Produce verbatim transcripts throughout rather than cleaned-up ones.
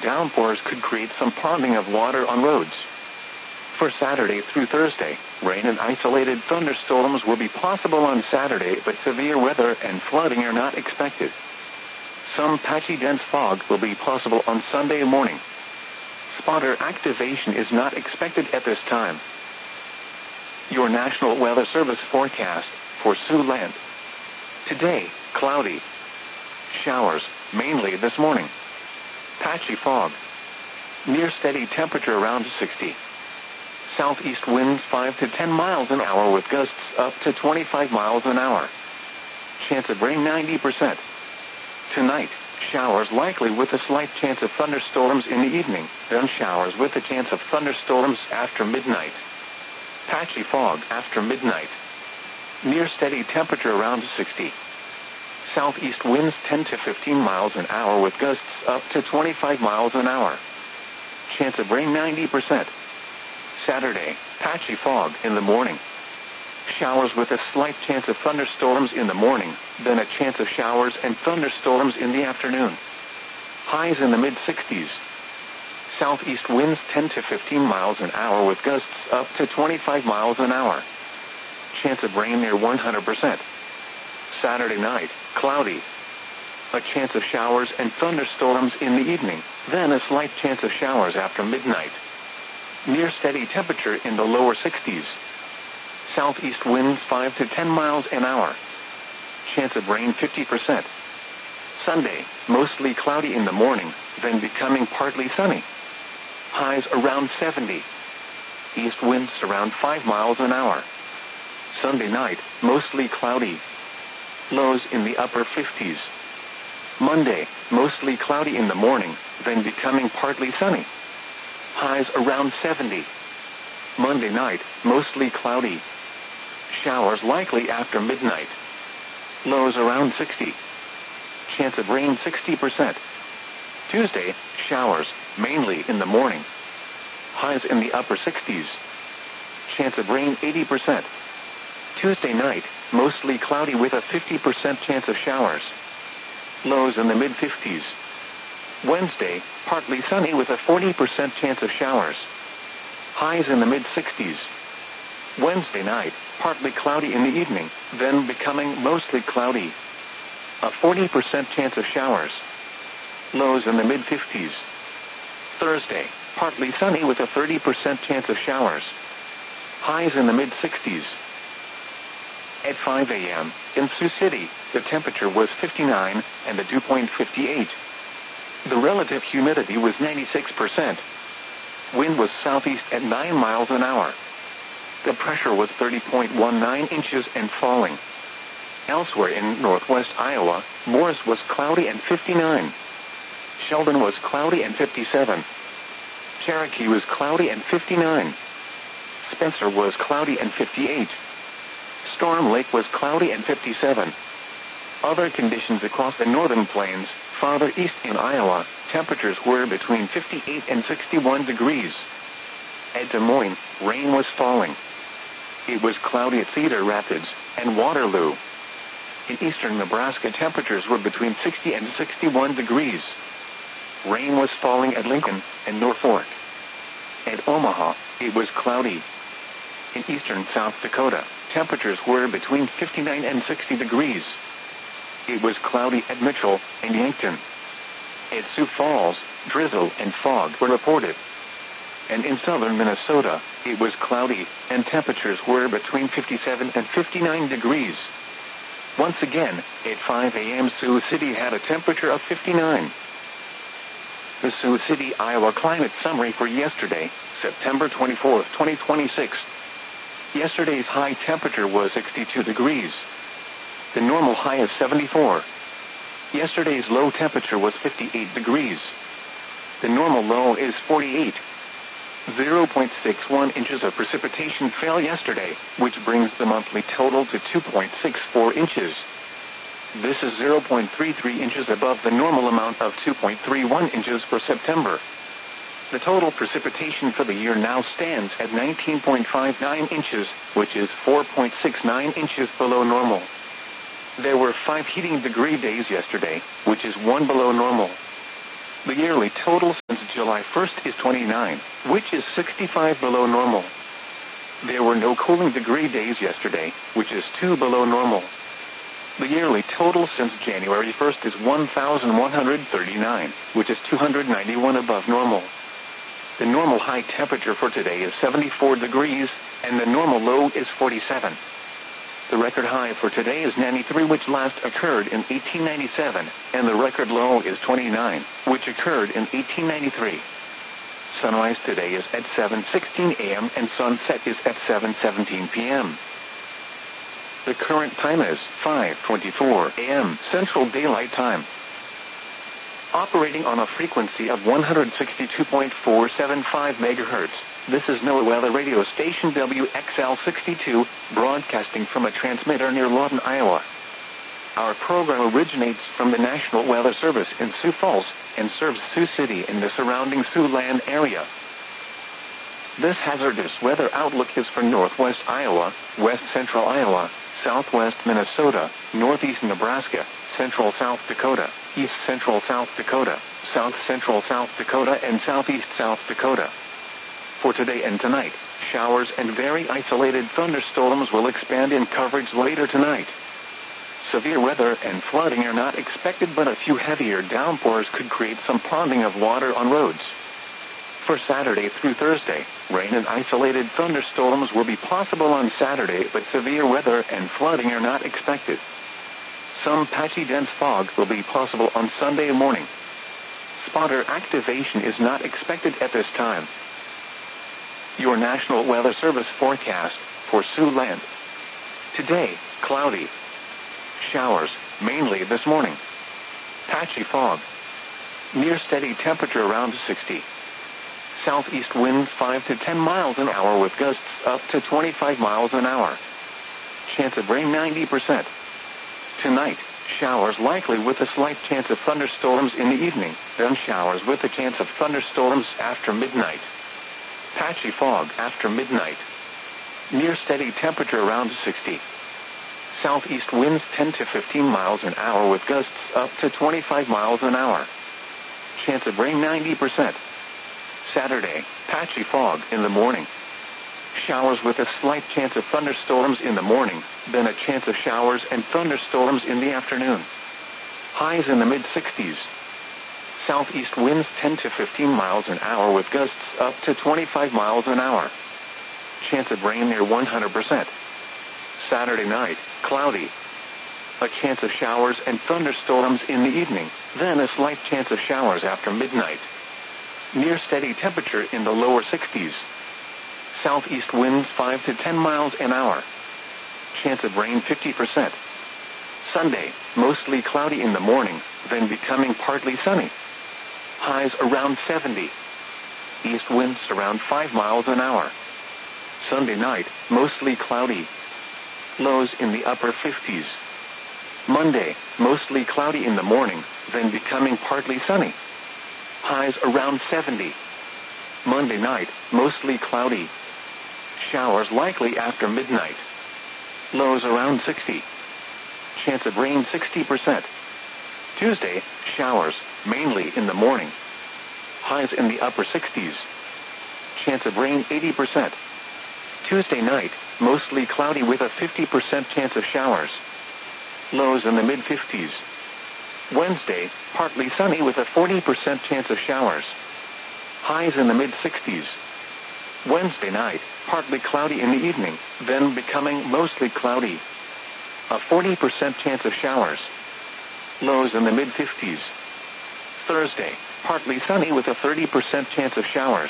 downpours could create some ponding of water on roads. For Saturday through Thursday, rain and isolated thunderstorms will be possible on Saturday, but severe weather and flooding are not expected. Some patchy dense fog will be possible on Sunday morning. Spotter activation is not expected at this time. Your National Weather Service forecast for Siouxland. Today, cloudy. Showers, mainly this morning. Patchy fog. Near steady temperature around sixty. Southeast winds five to ten miles an hour with gusts up to twenty-five miles an hour. Chance of rain ninety percent. Tonight, showers likely with a slight chance of thunderstorms in the evening, then showers with a chance of thunderstorms after midnight. Patchy fog after midnight. Near steady temperature around sixty. Southeast winds ten to fifteen miles an hour with gusts up to twenty-five miles an hour. Chance of rain ninety percent. Saturday, patchy fog in the morning. Showers with a slight chance of thunderstorms in the morning, then a chance of showers and thunderstorms in the afternoon. Highs in the mid-sixties. Southeast winds ten to fifteen miles an hour with gusts up to twenty-five miles an hour. Chance of rain near one hundred percent. Saturday night, cloudy. A chance of showers and thunderstorms in the evening, then a slight chance of showers after midnight. Near steady temperature in the lower sixties. Southeast winds five to ten miles an hour. Chance of rain fifty percent. Sunday, mostly cloudy in the morning, then becoming partly sunny. Highs around seventy. East winds around five miles an hour. Sunday night, mostly cloudy. Lows in the upper fifties. Monday, mostly cloudy in the morning, then becoming partly sunny. Highs around seventy. Monday night, mostly cloudy. Showers likely after midnight. Lows around sixty. Chance of rain sixty percent. Tuesday, showers, mainly in the morning. Highs in the upper sixties. Chance of rain eighty percent. Tuesday night, mostly cloudy with a fifty percent chance of showers. Lows in the mid-fifties. Wednesday, partly sunny with a forty percent chance of showers. Highs in the mid-sixties. Wednesday night, partly cloudy in the evening, then becoming mostly cloudy. A forty percent chance of showers. Lows in the mid-fifties. Thursday, partly sunny with a thirty percent chance of showers. Highs in the mid-sixties. At five a m, in Sioux City, the temperature was fifty-nine, and the dew point fifty-eight. The relative humidity was ninety-six percent. Wind was southeast at nine miles an hour. The pressure was thirty point one nine inches and falling. Elsewhere in northwest Iowa, Morris was cloudy and fifty-nine. Sheldon was cloudy and fifty-seven. Cherokee was cloudy and fifty-nine. Spencer was cloudy and fifty-eight. Storm Lake was cloudy and fifty-seven. Other conditions across the northern plains, farther east in Iowa, temperatures were between fifty-eight and sixty-one degrees. At Des Moines, rain was falling. It was cloudy at Cedar Rapids and Waterloo. In eastern Nebraska, temperatures were between sixty and sixty-one degrees. Rain was falling at Lincoln and Norfolk. At Omaha, it was cloudy. In eastern South Dakota, temperatures were between fifty-nine and sixty degrees. It was cloudy at Mitchell and Yankton. At Sioux Falls, drizzle and fog were reported. And in southern Minnesota, it was cloudy, and temperatures were between fifty-seven and fifty-nine degrees. Once again, at five a m Sioux City had a temperature of fifty-nine. The Sioux City, Iowa climate summary for yesterday, September twenty-fourth, twenty twenty-six. Yesterday's high temperature was sixty-two degrees. The normal high is seventy-four. Yesterday's low temperature was fifty-eight degrees. The normal low is forty-eight. zero point six one inches of precipitation fell yesterday, which brings the monthly total to two point six four inches. This is zero point three three inches above the normal amount of two point three one inches for September. The total precipitation for the year now stands at nineteen point five nine inches, which is four point six nine inches below normal. There were five heating degree days yesterday, which is one below normal. The yearly total since July first is twenty-nine, which is sixty-five below normal. There were no cooling degree days yesterday, which is two below normal. The yearly total since January first is one thousand one hundred thirty-nine, which is two hundred ninety-one above normal. The normal high temperature for today is seventy-four degrees, and the normal low is forty-seven. The record high for today is ninety-three, which last occurred in eighteen ninety-seven, and the record low is twenty-nine, which occurred in eighteen ninety-three. Sunrise today is at seven sixteen a m and sunset is at seven seventeen p m The current time is five twenty-four a m Central Daylight Time. Operating on a frequency of one hundred sixty-two point four seven five megahertz, this is NOAA Weather Radio Station W X L sixty-two, broadcasting from a transmitter near Lawton, Iowa. Our program originates from the National Weather Service in Sioux Falls, and serves Sioux City and the surrounding Siouxland area. This hazardous weather outlook is for northwest Iowa, west central Iowa, southwest Minnesota, northeast Nebraska, central South Dakota, east central South Dakota, south central South Dakota, and southeast South Dakota. For today and tonight, showers and very isolated thunderstorms will expand in coverage later tonight. Severe weather and flooding are not expected, but a few heavier downpours could create some ponding of water on roads. For Saturday through Thursday, rain and isolated thunderstorms will be possible on Saturday, but severe weather and flooding are not expected. Some patchy dense fog will be possible on Sunday morning. Spotter activation is not expected at this time. Your National Weather Service forecast for Siouxland. Today, cloudy. Showers, mainly this morning. Patchy fog. Near steady temperature around sixty. Southeast winds five to ten miles an hour with gusts up to twenty-five miles an hour. Chance of rain ninety percent. Tonight, showers likely with a slight chance of thunderstorms in the evening, then showers with a chance of thunderstorms after midnight. Patchy fog after midnight. Near steady temperature around sixty. Southeast winds ten to fifteen miles an hour with gusts up to twenty-five miles an hour. Chance of rain ninety percent. Saturday, patchy fog in the morning. Showers with a slight chance of thunderstorms in the morning, then a chance of showers and thunderstorms in the afternoon. Highs in the mid-sixties. Southeast winds ten to fifteen miles an hour with gusts up to twenty-five miles an hour. Chance of rain near one hundred percent. Saturday night, cloudy. A chance of showers and thunderstorms in the evening, then a slight chance of showers after midnight. Near steady temperature in the lower sixties. Southeast winds five to ten miles an hour. Chance of rain fifty percent. Sunday, mostly cloudy in the morning, then becoming partly sunny. Highs around seventy. East winds around five miles an hour. Sunday night, mostly cloudy. Lows in the upper fifties. Monday, mostly cloudy in the morning, then becoming partly sunny. Highs around seventy. Monday night, mostly cloudy. Showers likely after midnight. Lows around sixty. Chance of rain sixty percent. Tuesday, showers, mainly in the morning. Highs in the upper sixties. Chance of rain eighty percent. Tuesday night, mostly cloudy with a fifty percent chance of showers. Lows in the mid-fifties. Wednesday, partly sunny with a forty percent chance of showers. Highs in the mid-sixties. Wednesday night, partly cloudy in the evening, then becoming mostly cloudy. A forty percent chance of showers. Lows in the mid-fifties. Thursday, partly sunny with a thirty percent chance of showers.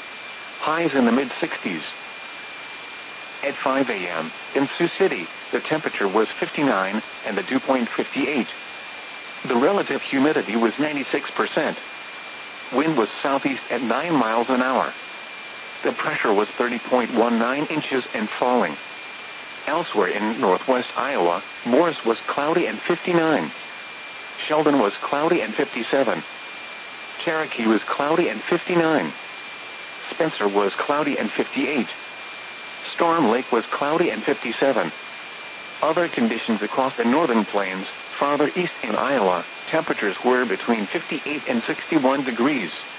Highs in the mid-sixties. At five a m, in Sioux City, the temperature was fifty-nine, and the dew point fifty-eight. The relative humidity was ninety-six percent. Wind was southeast at nine miles an hour. The pressure was thirty point one nine inches and falling. Elsewhere in northwest Iowa, Morris was cloudy and fifty-nine. Sheldon was cloudy and fifty-seven. Cherokee was cloudy and fifty-nine. Spencer was cloudy and fifty-eight. Storm Lake was cloudy and fifty-seven. Other conditions across the northern plains, farther east in Iowa, temperatures were between fifty-eight and sixty-one degrees.